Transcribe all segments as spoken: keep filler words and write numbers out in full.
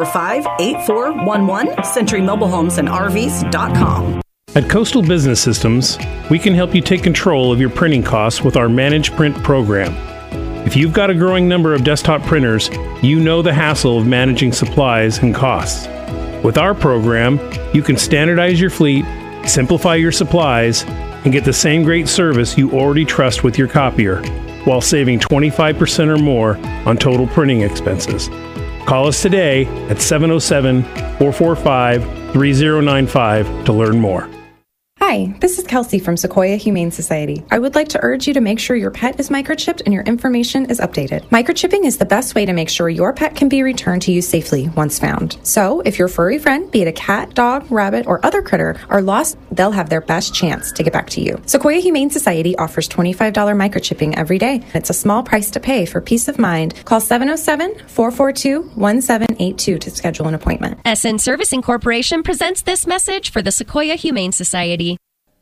five eight four one one, Century Mobile Homes and R Vs dot com. At Coastal Business Systems, we can help you take control of your printing costs with our Managed Print program. If you've got a growing number of desktop printers, you know the hassle of managing supplies and costs. With our program, you can standardize your fleet, simplify your supplies, and get the same great service you already trust with your copier, while saving twenty-five percent or more on total printing expenses. Call us today at seven oh seven, four four five, three oh nine five to learn more. Hi, this is Kelsey from Sequoia Humane Society. I would like to urge you to make sure your pet is microchipped and your information is updated. Microchipping is the best way to make sure your pet can be returned to you safely once found. So, if your furry friend, be it a cat, dog, rabbit, or other critter, are lost, they'll have their best chance to get back to you. Sequoia Humane Society offers twenty-five dollars microchipping every day. It's a small price to pay for peace of mind. Call seven oh seven, four four two, one seven eight two to schedule an appointment. S N Servicing Corporation presents this message for the Sequoia Humane Society.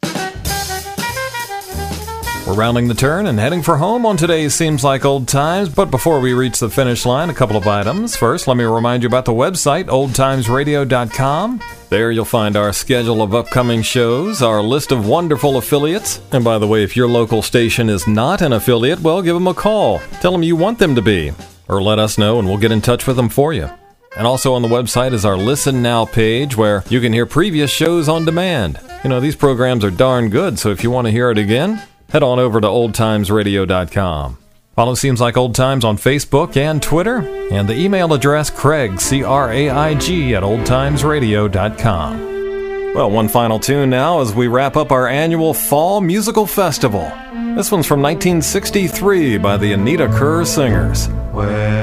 We're rounding the turn and heading for home on today's Seems Like Old Times, but before we reach the finish line, a couple of items. First, let me remind you about the website, old times radio dot com. There you'll find our schedule of upcoming shows, our list of wonderful affiliates. And by the way, if your local station is not an affiliate, well, give them a call. Tell them you want them to be. Or let us know and we'll get in touch with them for you. And also on the website is our Listen Now page where you can hear previous shows on demand. You know, these programs are darn good, so if you want to hear it again, head on over to old times radio dot com. Follow Seems Like Old Times on Facebook and Twitter, and the email address Craig, C R A I G, at old times radio dot com. Well, one final tune now as we wrap up our annual Fall Musical Festival. This one's from nineteen sixty-three by the Anita Kerr Singers. Well,